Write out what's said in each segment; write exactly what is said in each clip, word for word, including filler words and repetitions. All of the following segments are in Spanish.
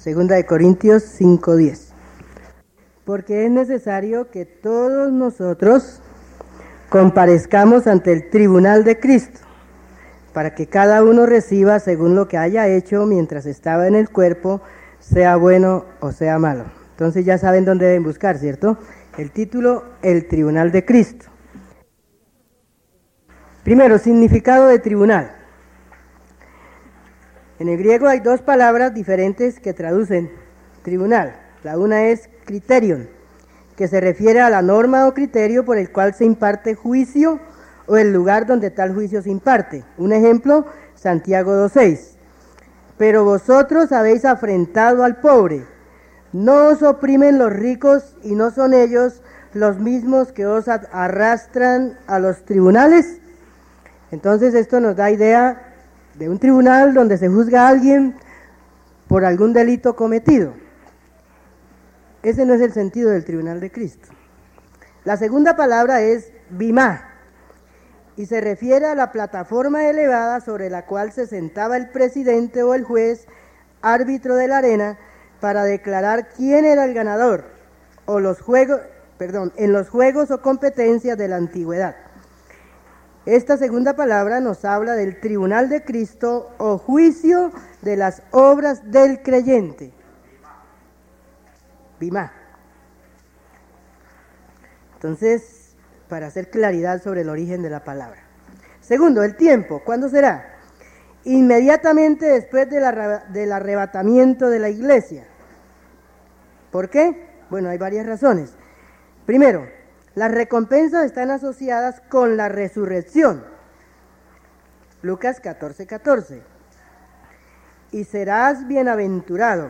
Segunda de Corintios cinco diez. Porque es necesario que todos nosotros comparezcamos ante el tribunal de Cristo, para que cada uno reciba según lo que haya hecho mientras estaba en el cuerpo, sea bueno o sea malo. Entonces ya saben dónde deben buscar, ¿cierto? El título, el tribunal de Cristo. Primero, significado de tribunal. En el griego hay dos palabras diferentes que traducen tribunal. La una es criterion, que se refiere a la norma o criterio por el cual se imparte juicio o el lugar donde tal juicio se imparte. Un ejemplo, Santiago dos seis. Pero vosotros habéis afrentado al pobre. ¿No os oprimen los ricos y no son ellos los mismos que os arrastran a los tribunales? Entonces esto nos da idea de un tribunal donde se juzga a alguien por algún delito cometido. Ese no es el sentido del tribunal de Cristo. La segunda palabra es bimá, y se refiere a la plataforma elevada sobre la cual se sentaba el presidente o el juez, árbitro de la arena, para declarar quién era el ganador, o los juegos, perdón, en los juegos o competencias de la antigüedad. Esta segunda palabra nos habla del tribunal de Cristo o juicio de las obras del creyente. Bimá. Entonces, para hacer claridad sobre el origen de la palabra. Segundo, el tiempo. ¿Cuándo será? Inmediatamente después de la, del arrebatamiento de la iglesia. ¿Por qué? Bueno, hay varias razones. Primero, las recompensas están asociadas con la resurrección. Lucas catorce catorce. Y serás bienaventurado,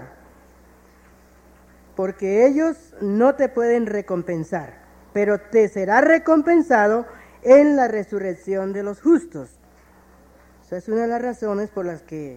porque ellos no te pueden recompensar, pero te será recompensado en la resurrección de los justos. Esa es una de las razones por las que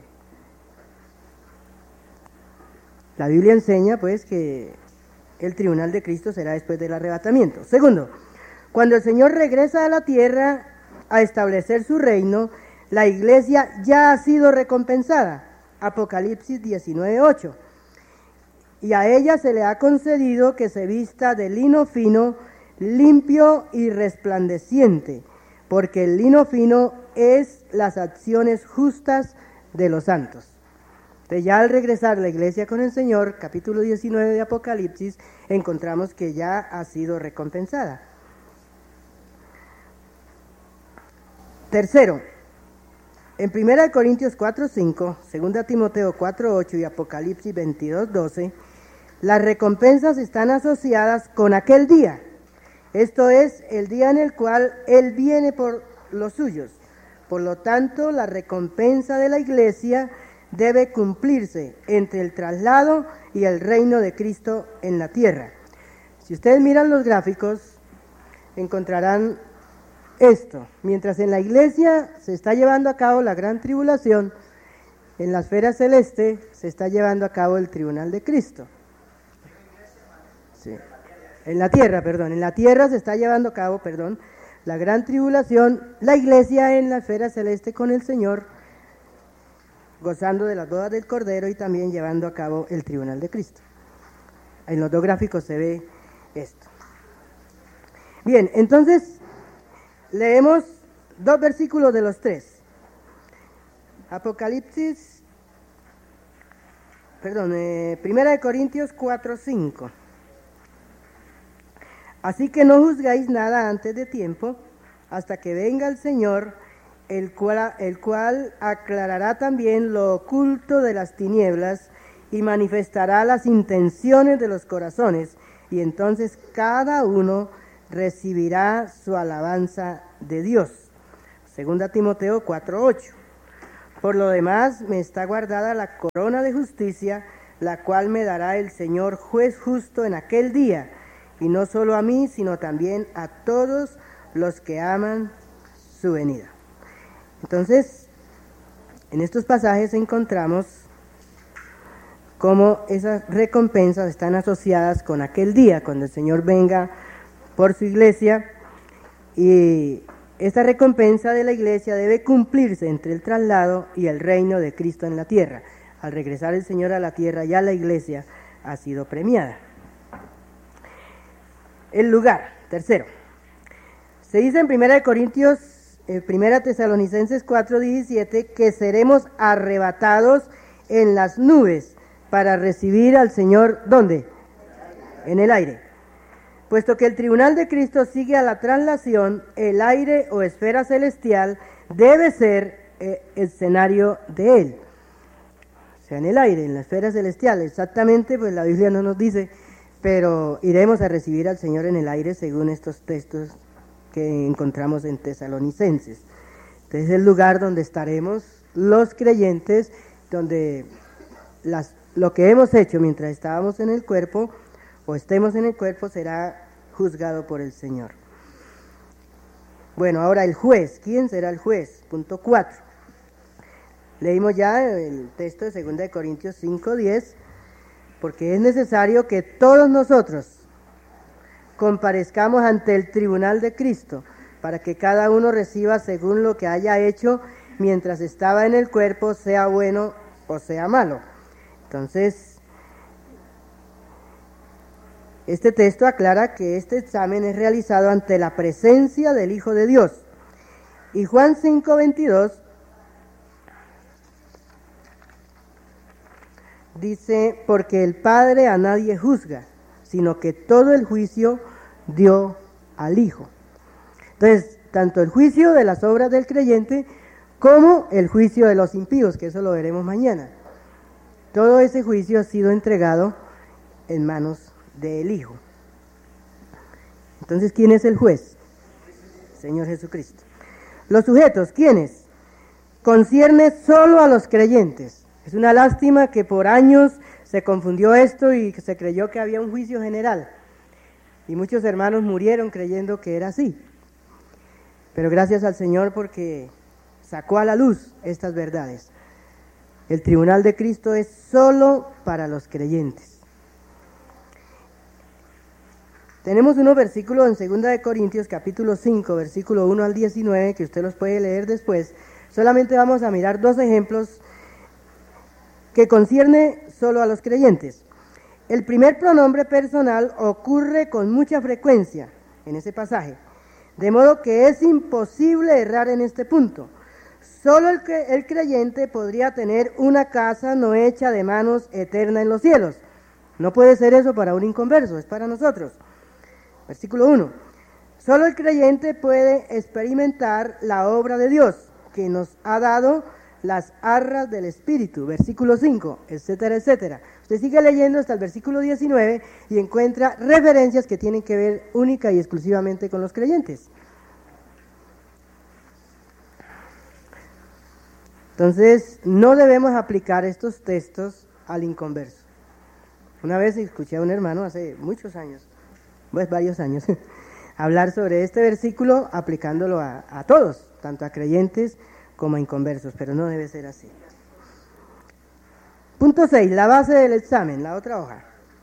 la Biblia enseña, pues, que el tribunal de Cristo será después del arrebatamiento. Segundo, cuando el Señor regresa a la tierra a establecer su reino, la iglesia ya ha sido recompensada. Apocalipsis diecinueve ocho. Y a ella se le ha concedido que se vista de lino fino, limpio y resplandeciente, porque el lino fino es las acciones justas de los santos. Entonces ya al regresar la iglesia con el Señor, capítulo diecinueve de Apocalipsis, encontramos que ya ha sido recompensada. Tercero, en primera de Corintios cuatro cinco, segunda de Timoteo cuatro ocho y Apocalipsis veintidós doce, las recompensas están asociadas con aquel día. Esto es el día en el cual Él viene por los suyos. Por lo tanto, la recompensa de la iglesia debe cumplirse entre el traslado y el reino de Cristo en la tierra. Si ustedes miran los gráficos, encontrarán esto. Mientras en la iglesia se está llevando a cabo la gran tribulación, en la esfera celeste se está llevando a cabo el tribunal de Cristo. Sí. En la tierra, perdón, en la tierra se está llevando a cabo, perdón, la gran tribulación, la iglesia en la esfera celeste con el Señor, gozando de las bodas del Cordero y también llevando a cabo el tribunal de Cristo. En los dos gráficos se ve esto. Bien, entonces leemos dos versículos de los tres. Apocalipsis, perdón, eh, Primera de Corintios cuatro cinco. Así que no juzgáis nada antes de tiempo, hasta que venga el Señor, el cual, el cual aclarará también lo oculto de las tinieblas y manifestará las intenciones de los corazones, y entonces cada uno recibirá su alabanza de Dios. Segunda Timoteo cuatro ocho. Por lo demás me está guardada la corona de justicia, la cual me dará el Señor juez justo en aquel día, y no solo a mí, sino también a todos los que aman su venida. Entonces, en estos pasajes encontramos cómo esas recompensas están asociadas con aquel día, cuando el Señor venga por su iglesia, y esta recompensa de la iglesia debe cumplirse entre el traslado y el reino de Cristo en la tierra. al regresar el Señor a la tierra, ya la iglesia ha sido premiada. El lugar, tercero. Se dice en primera de Corintios, en primera Tesalonicenses cuatro diecisiete, que seremos arrebatados en las nubes para recibir al Señor, ¿dónde? En el aire. Puesto que el tribunal de Cristo sigue a la traslación, el aire o esfera celestial debe ser eh, escenario de él. O sea, en el aire, en la esfera celestial, exactamente, pues la Biblia no nos dice, pero iremos a recibir al Señor en el aire según estos textos que encontramos en Tesalonicenses. Entonces, es el lugar donde estaremos los creyentes, donde las, lo que hemos hecho mientras estábamos en el cuerpo, o estemos en el cuerpo, será juzgado por el Señor. Bueno, ahora el juez. ¿Quién será el juez? Punto cuatro. Leímos ya el texto de segunda de Corintios cinco diez, porque es necesario que todos nosotros comparezcamos ante el tribunal de Cristo, para que cada uno reciba según lo que haya hecho mientras estaba en el cuerpo, sea bueno o sea malo. Entonces, este texto aclara que este examen es realizado ante la presencia del Hijo de Dios. Y Juan cinco veintidós dice, porque el Padre a nadie juzga, sino que todo el juicio dio al Hijo. Entonces, tanto el juicio de las obras del creyente como el juicio de los impíos, que eso lo veremos mañana. Todo ese juicio ha sido entregado en manos del Hijo. Entonces, ¿quién es el juez? Señor Jesucristo. Los sujetos, ¿quiénes? Concierne solo a los creyentes. Es una lástima que por años se confundió esto y se creyó que había un juicio general. Y muchos hermanos murieron creyendo que era así. Pero gracias al Señor porque sacó a la luz estas verdades. El tribunal de Cristo es solo para los creyentes. Tenemos unos versículos en segunda de Corintios, capítulo cinco, versículo uno al diecinueve, que usted los puede leer después. Solamente vamos a mirar dos ejemplos que concierne solo a los creyentes. El primer pronombre personal ocurre con mucha frecuencia en ese pasaje, de modo que es imposible errar en este punto. Solo el, que, el creyente podría tener una casa no hecha de manos eterna en los cielos. No puede ser eso para un inconverso, es para nosotros. Versículo uno. Solo el creyente puede experimentar la obra de Dios, que nos ha dado las arras del Espíritu. Versículo cinco, etcétera, etcétera. Usted sigue leyendo hasta el versículo diecinueve y encuentra referencias que tienen que ver única y exclusivamente con los creyentes. Entonces, no debemos aplicar estos textos al inconverso. Una vez escuché a un hermano hace muchos años, pues varios años, hablar sobre este versículo aplicándolo a, a todos, tanto a creyentes como a inconversos, pero no debe ser así. Punto seis, la base del examen, la otra hoja.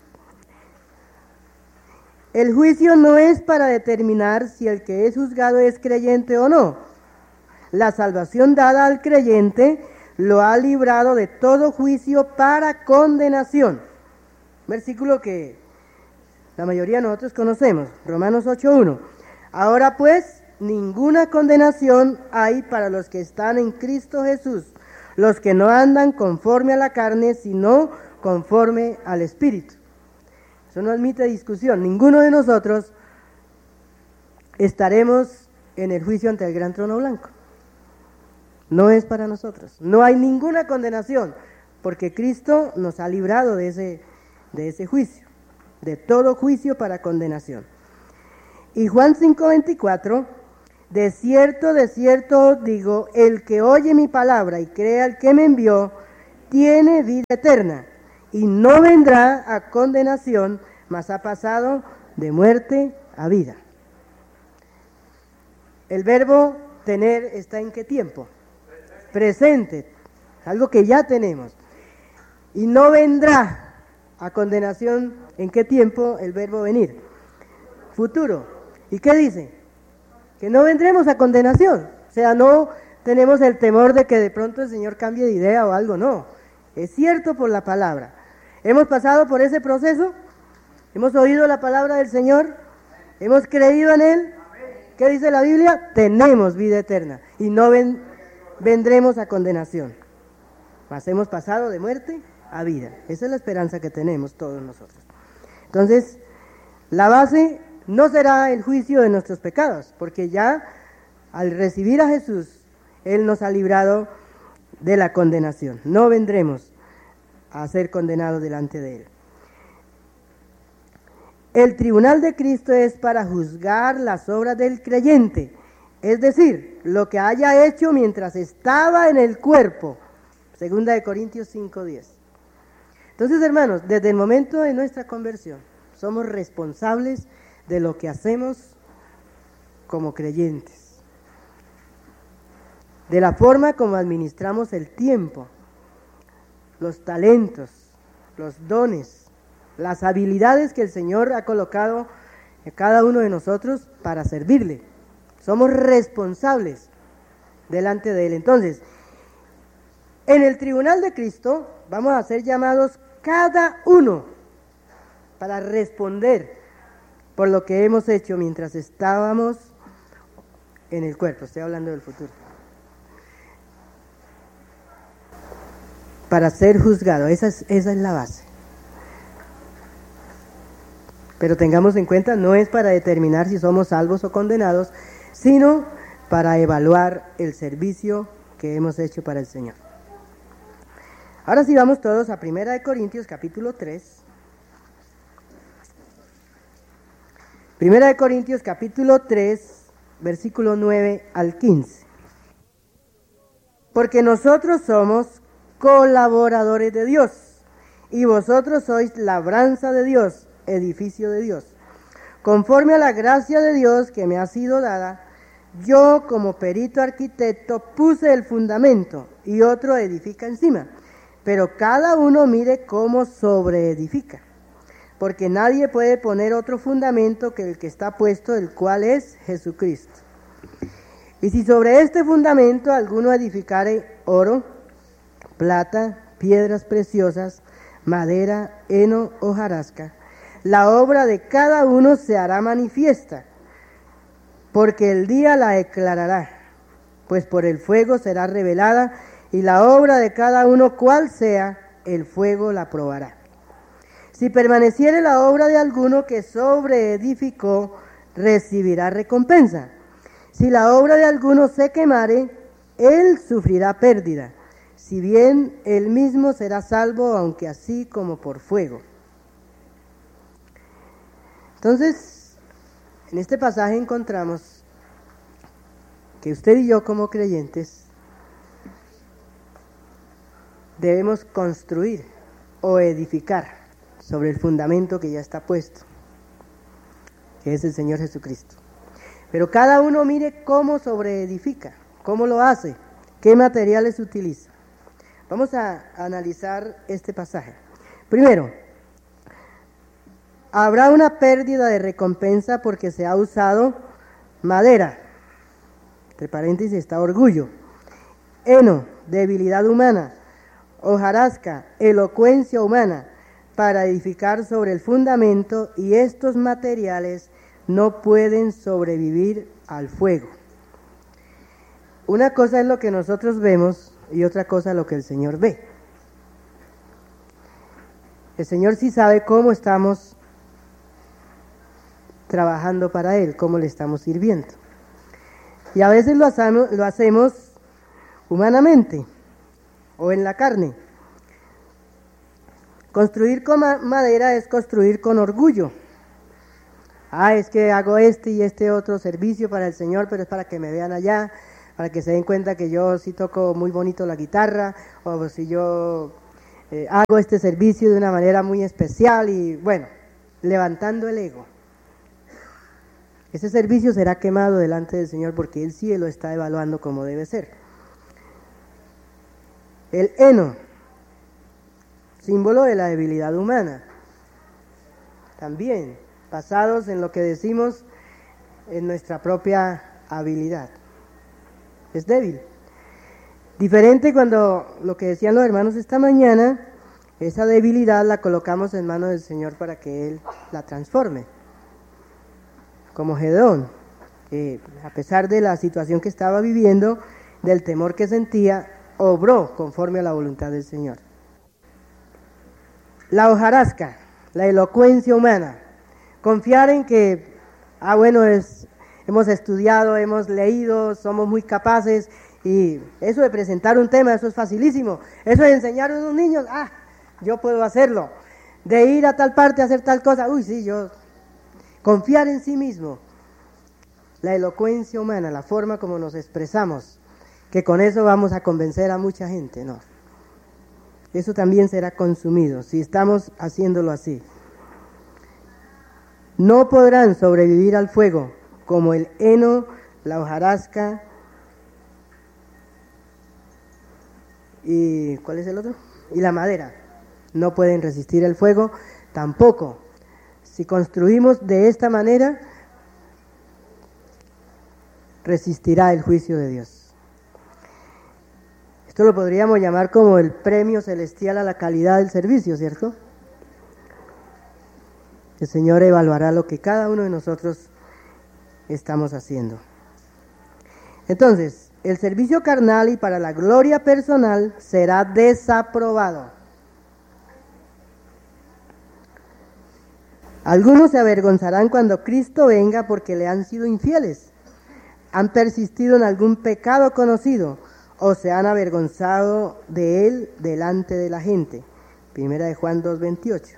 El juicio no es para determinar si el que es juzgado es creyente o no. La salvación dada al creyente lo ha librado de todo juicio para condenación. Versículo que la mayoría de nosotros conocemos, Romanos ocho uno. Ahora pues, ninguna condenación hay para los que están en Cristo Jesús, los que no andan conforme a la carne, sino conforme al Espíritu. Eso no admite discusión. Ninguno de nosotros estaremos en el juicio ante el gran trono blanco. No es para nosotros. No hay ninguna condenación, porque Cristo nos ha librado de ese, de ese juicio, de todo juicio para condenación. Y Juan cinco veinticuatro, de cierto, de cierto os digo, el que oye mi palabra y cree al que me envió, tiene vida eterna, y no vendrá a condenación, mas ha pasado de muerte a vida. El verbo tener está en qué tiempo? Presente, algo que ya tenemos. Y no vendrá a condenación, ¿en qué tiempo? El verbo venir. Futuro. ¿Y qué dice? Que no vendremos a condenación. O sea, no tenemos el temor de que de pronto el Señor cambie de idea o algo, no. es cierto por la palabra. ¿Hemos pasado por ese proceso? ¿Hemos oído la palabra del Señor? ¿Hemos creído en Él? ¿Qué dice la Biblia? Tenemos vida eterna y no ven, vendremos a condenación. Mas hemos pasado de muerte a vida. Esa es la esperanza que tenemos todos nosotros. Entonces, la base no será el juicio de nuestros pecados, porque ya al recibir a Jesús, Él nos ha librado de la condenación. No vendremos a ser condenados delante de Él. El tribunal de Cristo es para juzgar las obras del creyente, es decir, lo que haya hecho mientras estaba en el cuerpo. Segunda de Corintios cinco diez. Entonces, hermanos, desde el momento de nuestra conversión, somos responsables de lo que hacemos como creyentes, de la forma como administramos el tiempo, los talentos, los dones, las habilidades que el Señor ha colocado en cada uno de nosotros para servirle. Somos responsables delante de Él. Entonces, en el tribunal de Cristo vamos a ser llamados cada uno para responder por lo que hemos hecho mientras estábamos en el cuerpo. Estoy hablando del futuro. Para ser juzgado, esa es, esa es la base. Pero tengamos en cuenta, no es para determinar si somos salvos o condenados, sino para evaluar el servicio que hemos hecho para el Señor. Ahora sí vamos todos a Primera de Corintios capítulo tres. Primera de Corintios capítulo tres, versículo nueve al quince. Porque nosotros somos colaboradores de Dios, y vosotros sois labranza de Dios, edificio de Dios. Conforme a la gracia de Dios que me ha sido dada, yo como perito arquitecto puse el fundamento, y otro edifica encima. Pero cada uno mire cómo sobreedifica, porque nadie puede poner otro fundamento que el que está puesto, el cual es Jesucristo. Y si sobre este fundamento alguno edificare oro, plata, piedras preciosas, madera, heno, hojarasca, la obra de cada uno se hará manifiesta, porque el día la declarará, pues por el fuego será revelada, y la obra de cada uno cual sea, el fuego la probará. Si permaneciere la obra de alguno que sobreedificó, recibirá recompensa. Si la obra de alguno se quemare, él sufrirá pérdida, si bien él mismo será salvo, aunque así como por fuego. Entonces, en este pasaje encontramos que usted y yo como creyentes debemos construir o edificar sobre el fundamento que ya está puesto, que es el Señor Jesucristo. Pero cada uno mire cómo sobreedifica, cómo lo hace, qué materiales utiliza. Vamos a analizar este pasaje. Primero, habrá una pérdida de recompensa porque se ha usado madera, entre paréntesis está orgullo, heno, debilidad humana, hojarasca, elocuencia humana, para edificar sobre el fundamento, y estos materiales no pueden sobrevivir al fuego. Una cosa es lo que nosotros vemos y otra cosa lo que el Señor ve. El Señor sí sabe cómo estamos trabajando para Él, cómo le estamos sirviendo. Y a veces lo hacemos, lo hacemos humanamente o en la carne. Construir con madera es construir con orgullo. Ah, es que hago este y este otro servicio para el Señor, pero es para que me vean allá, para que se den cuenta que yo sí toco muy bonito la guitarra, o si yo eh, hago este servicio de una manera muy especial, y bueno, levantando el ego. Ese servicio será quemado delante del Señor porque Él sí lo está evaluando como debe ser. El heno, símbolo de la debilidad humana, también basados en lo que decimos en nuestra propia habilidad. Es débil. Diferente cuando lo que decían los hermanos esta mañana, esa debilidad la colocamos en manos del Señor para que Él la transforme. Como Gedeón, que a pesar de la situación que estaba viviendo, del temor que sentía, obró conforme a la voluntad del Señor. La hojarasca, la elocuencia humana, confiar en que, ah bueno, es, hemos estudiado, hemos leído, somos muy capaces, y eso de presentar un tema, eso es facilísimo. Eso de enseñar a unos niños, ah, yo puedo hacerlo. De ir a tal parte a hacer tal cosa, uy, sí, yo. Confiar en sí mismo. La elocuencia humana, la forma como nos expresamos, que con eso vamos a convencer a mucha gente, no. Eso también será consumido si estamos haciéndolo así. No podrán sobrevivir al fuego como el heno, la hojarasca y ¿cuál es el otro? Y la madera. No pueden resistir el fuego tampoco. Si construimos de esta manera, resistirá el juicio de Dios. Esto lo podríamos llamar como el premio celestial a la calidad del servicio, ¿cierto? El Señor evaluará lo que cada uno de nosotros estamos haciendo. Entonces, el servicio carnal y para la gloria personal será desaprobado. Algunos se avergonzarán cuando Cristo venga porque le han sido infieles, han persistido en algún pecado conocido o se han avergonzado de él delante de la gente. Primera de Juan dos veintiocho.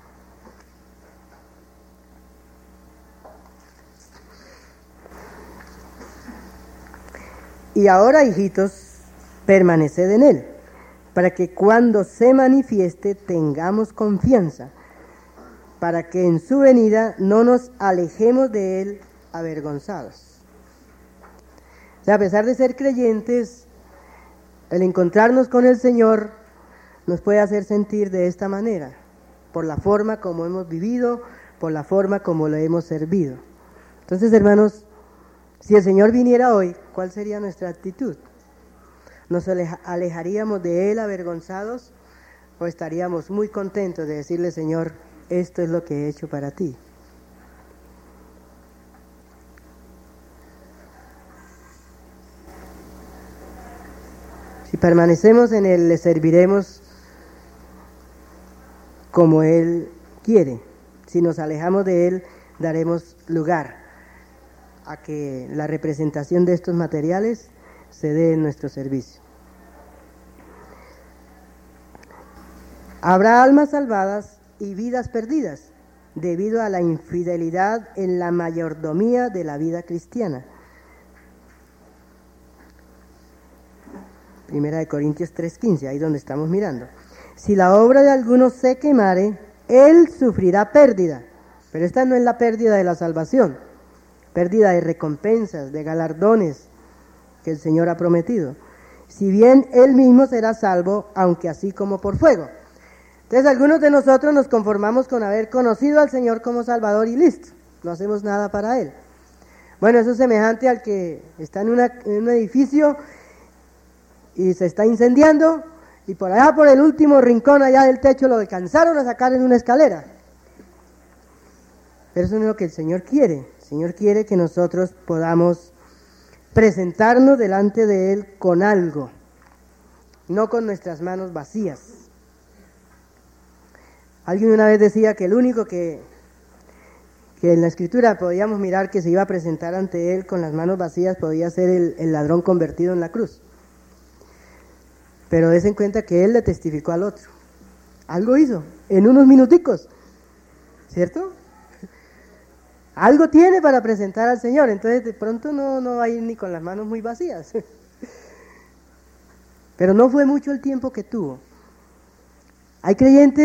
Y ahora, hijitos, permaneced en él, para que cuando se manifieste tengamos confianza, para que en su venida no nos alejemos de él avergonzados. O sea, a pesar de ser creyentes, el encontrarnos con el Señor nos puede hacer sentir de esta manera, por la forma como hemos vivido, por la forma como lo hemos servido. Entonces, hermanos, si el Señor viniera hoy, ¿cuál sería nuestra actitud? ¿Nos alejaríamos de Él avergonzados o estaríamos muy contentos de decirle, Señor, esto es lo que he hecho para ti? Si permanecemos en Él, le serviremos como Él quiere. Si nos alejamos de Él, daremos lugar a que la representación de estos materiales se dé en nuestro servicio. Habrá almas salvadas y vidas perdidas debido a la infidelidad en la mayordomía de la vida cristiana. Primera de Corintios tres quince, ahí donde estamos mirando. Si la obra de alguno se quemare, él sufrirá pérdida, pero esta no es la pérdida de la salvación, pérdida de recompensas, de galardones que el Señor ha prometido. Si bien él mismo será salvo, aunque así como por fuego. Entonces algunos de nosotros nos conformamos con haber conocido al Señor como Salvador y listo, no hacemos nada para Él. Bueno, eso es semejante al que está en, una, en un edificio y se está incendiando y por allá por el último rincón allá del techo lo alcanzaron a sacar en una escalera. Pero eso no es lo que el Señor quiere. El Señor quiere que nosotros podamos presentarnos delante de Él con algo, no con nuestras manos vacías. Alguien una vez decía que el único que, que en la Escritura podíamos mirar que se iba a presentar ante Él con las manos vacías podía ser el, el ladrón convertido en la cruz. Pero des en cuenta que Él le testificó al otro. Algo hizo, en unos minuticos, ¿cierto? Algo tiene para presentar al Señor, entonces de pronto no, no va a ir ni con las manos muy vacías. Pero no fue mucho el tiempo que tuvo. Hay creyentes